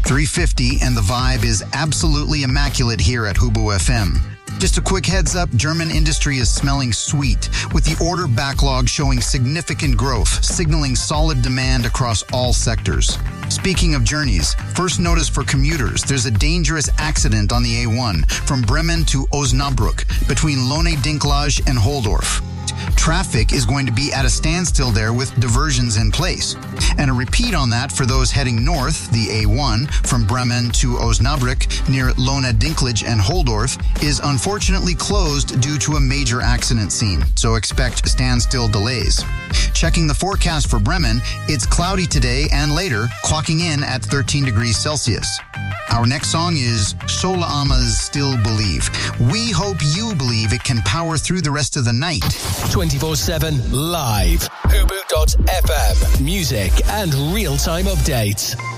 3:50, and the vibe is absolutely immaculate here at Hubu FM. Just a quick heads up, German industry is smelling sweet, with the order backlog showing significant growth, signaling solid demand across all sectors. Speaking of journeys, first notice for commuters, there's a dangerous accident on the A1 from Bremen to Osnabrück between Lohne-Dinklage and Holdorf. Traffic is going to be at a standstill there with diversions in place. And a repeat on that for those heading north, the A1 from Bremen to Osnabrück near Lohne-Dinklage and Holdorf is unfortunately closed due to a major accident scene, so expect standstill delays. Checking the forecast for Bremen, it's cloudy today and later, clocking in at 13 degrees Celsius. Our next song is Sola Ama's Still Believe. We hope you believe it can power through the rest of the night. 24/7 live. Hubu.fm. Music and real-time updates.